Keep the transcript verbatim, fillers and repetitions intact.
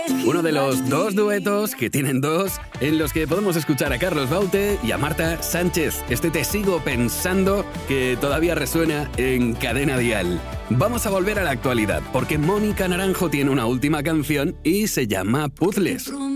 Uno de los dos duetos que tienen dos, en los que podemos escuchar a Carlos Baute y a Marta Sánchez. Este Te sigo pensando que todavía resuena en Cadena Dial. Vamos a volver a la actualidad, porque Mónica Naranjo tiene una última canción y se llama Puzzles.